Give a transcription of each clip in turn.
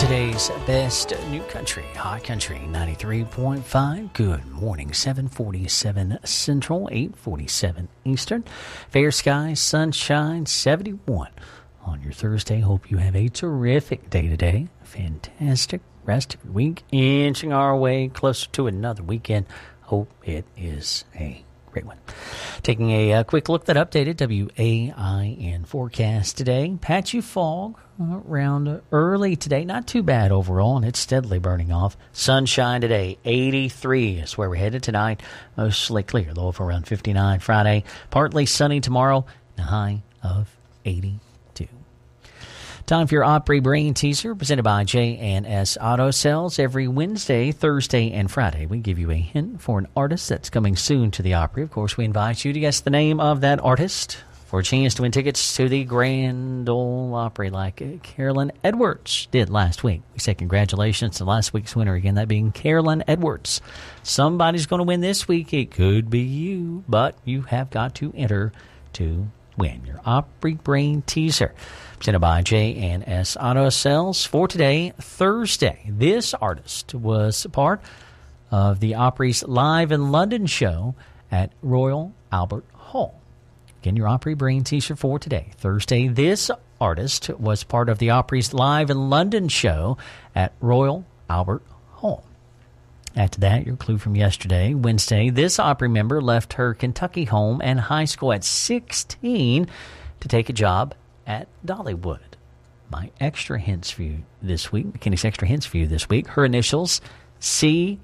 Today's best new country, Hot Country 93.5. Good morning, 747 Central, 847 Eastern. Fair skies, sunshine, 71 on your Thursday. Hope you have a terrific day today. Fantastic rest of your week. Inching our way closer to another weekend. Hope it is a great one. Taking a quick look at that updated WAIN forecast today. Patchy fog around early today. Not too bad overall, and it's steadily burning off. Sunshine today, 83 is where we're headed tonight. Mostly clear, low of around 59 Friday. Partly sunny tomorrow, a high of 82. Time for your Opry Brain Teaser, presented by J&S Auto Sales. Every Wednesday, Thursday, and Friday, we give you a hint for an artist that's coming soon to the Opry. Of course, we invite you to guess the name of that artist for a chance to win tickets to the Grand Ole Opry like Carolyn Edwards did last week. We say congratulations to last week's winner again, that being Carolyn Edwards. Somebody's going to win this week. It could be you, but you have got to enter to win your Opry Brain Teaser, presented by J&S Auto Sales. For today, Thursday, this artist was part of the Opry's Live in London show at Royal Albert Hall. Again, your Opry Brain Teaser for today, Thursday. This artist was part of the Opry's Live in London show at Royal Albert Hall. After that, your clue from yesterday, Wednesday, this Opry member left her Kentucky home and high school at 16 to take a job at Dollywood. My extra hints for you this week, McKinney's extra hints for you this week, her initials, CP.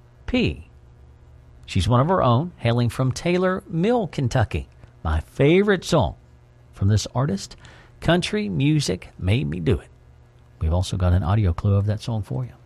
She's one of her own, hailing from Taylor Mill, Kentucky. My favorite song from this artist, Country Music Made Me Do It. We've also got an audio clue of that song for you.